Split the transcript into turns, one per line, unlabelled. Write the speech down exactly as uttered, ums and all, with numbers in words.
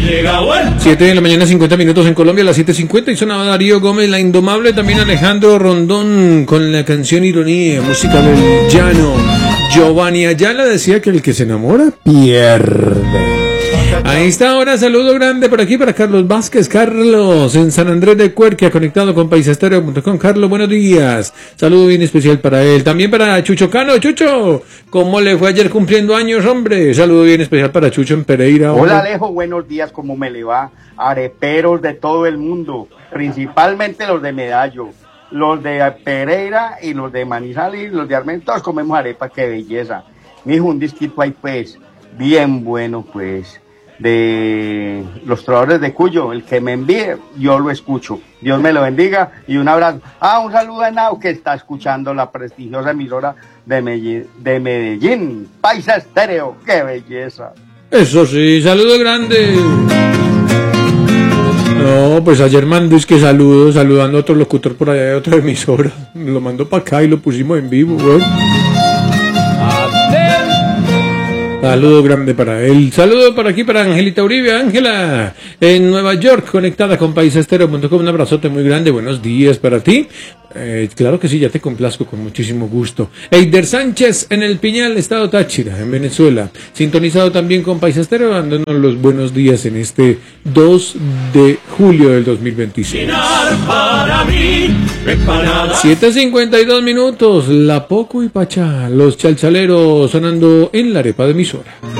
siete de la mañana, cincuenta minutos en Colombia, a las siete cincuenta, y sonaba Darío Gómez, La Indomable, también Alejandro Rondón con la canción Ironía, música del llano. Giovanni Ayala decía que el que se enamora pierde. Ahí está, ahora saludo grande por aquí para Carlos Vázquez. Carlos en San Andrés de Cuerquia, conectado con paisastereo punto com. Carlos, buenos días. Saludo bien especial para él. También para Chucho Cano. Chucho, ¿cómo le fue ayer cumpliendo años, hombre? Saludo bien especial para Chucho en Pereira. Hombre.
Hola Alejo, buenos días, ¿cómo me le va? Areperos de todo el mundo, principalmente los de Medallo, los de Pereira y los de Manizales y los de Armenia, todos comemos arepa, qué belleza. Mijo, un disquito ahí pues, bien bueno pues, de los trovadores de Cuyo, el que me envíe, yo lo escucho. Dios me lo bendiga y un abrazo. Ah, un saludo a Nau, que está escuchando la prestigiosa emisora de Medellín, de Medellín, Paisa Estéreo, qué belleza.
Eso sí, saludo grande. No, pues ayer mandó es que saludo, saludando a otro locutor por allá de otra emisora. Lo mandó para acá y lo pusimos en vivo, güey. Saludo grande para él. Saludo por aquí para Angelita Uribe. Ángela, en Nueva York, conectada con paisastereo punto com. Un abrazote muy grande. Buenos días para ti. Eh, claro que sí, ya te complazco con muchísimo gusto. Eider Sánchez en el Piñal, estado Táchira, en Venezuela. Sintonizado también con Paisastereo, dándonos los buenos días en este dos de julio del dos mil veintiséis. siete cincuenta y dos minutos, La Poco y Pachá, los chalchaleros sonando en la arepa de emisora.